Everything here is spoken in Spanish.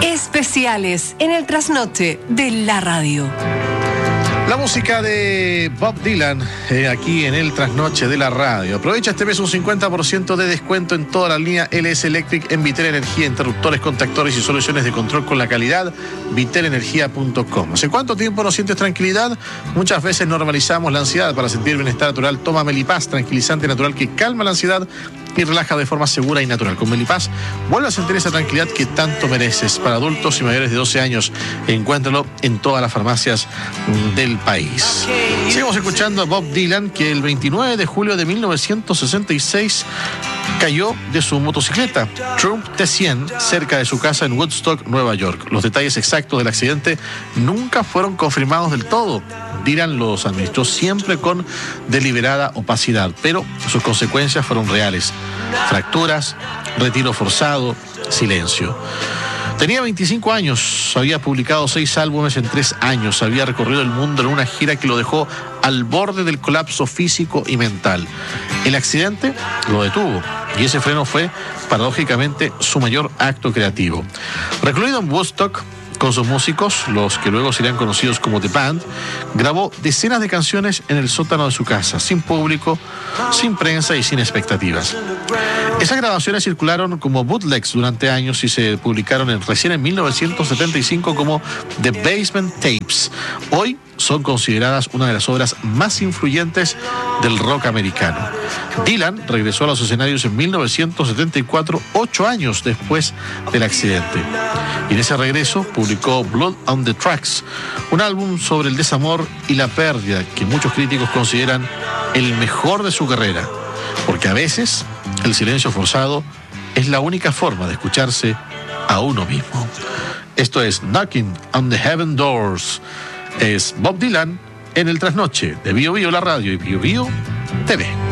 Especiales en el trasnoche de la radio. La música de Bob Dylan, aquí en el trasnoche de la radio. Aprovecha este mes un 50% de descuento en toda la línea LS Electric en Vitel Energía, interruptores, contactores y soluciones de control con la calidad. vitelenergia.com. ¿Hace cuánto tiempo no sientes tranquilidad? Muchas veces normalizamos la ansiedad. Para sentir bienestar natural, toma Melipaz, tranquilizante natural que calma la ansiedad y relaja de forma segura y natural. Con Melipaz, vuelve a sentir esa tranquilidad que tanto mereces. Para adultos y mayores de 12 años, encuéntralo en todas las farmacias del país. Seguimos escuchando a Bob Dylan, que el 29 de julio de 1966 cayó de su motocicleta Trump T100 cerca de su casa en Woodstock, Nueva York. Los detalles exactos del accidente nunca fueron confirmados del todo. Dylan los administró siempre con deliberada opacidad, pero sus consecuencias fueron reales. Fracturas, retiro forzado, silencio. Tenía 25 años, había publicado 6 álbumes en 3 años, había recorrido el mundo en una gira que lo dejó al borde del colapso físico y mental. El accidente lo detuvo y ese freno fue, paradójicamente, su mayor acto creativo. Recluido en Woodstock con sus músicos, los que luego serían conocidos como The Band, grabó decenas de canciones en el sótano de su casa, sin público, sin prensa y sin expectativas. Esas grabaciones circularon como bootlegs durante años y se publicaron recién en 1975 como The Basement Tapes. Hoy son consideradas una de las obras más influyentes del rock americano. Dylan regresó a los escenarios en 1974, 8 años después del accidente. Y en ese regreso publicó Blood on the Tracks, un álbum sobre el desamor y la pérdida que muchos críticos consideran el mejor de su carrera, porque a veces el silencio forzado es la única forma de escucharse a uno mismo. Esto es Knocking on the Heaven Doors. Es Bob Dylan en el trasnoche de Bio Bio, la radio, y Bio Bio TV.